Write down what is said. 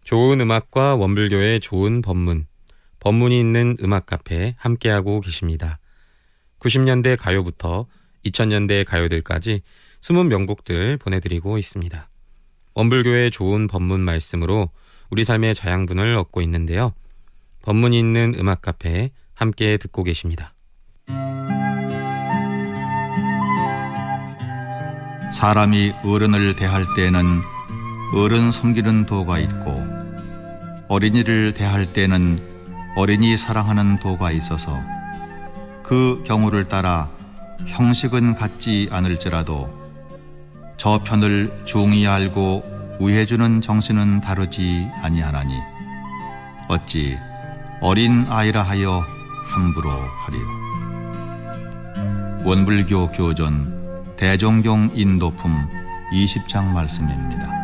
좋은 음악과 원불교의 좋은 법문, 법문이 있는 음악 카페 함께하고 계십니다. 90년대 가요부터 2000년대 가요들까지 숨은 명곡들 보내드리고 있습니다. 원불교의 좋은 법문 말씀으로 우리 삶의 자양분을 얻고 있는데요. 법문이 있는 음악 카페 함께 듣고 계십니다. 사람이 어른을 대할 때는 어른 섬기는 도가 있고 어린이를 대할 때는 어린이 사랑하는 도가 있어서 그 경우를 따라 형식은 같지 않을지라도 저편을 중히 알고 우해주는 정신은 다르지 아니하나니 어찌 어린 아이라 하여 함부로 하리요. 원불교 교전 대종경 인도품 20장 말씀입니다.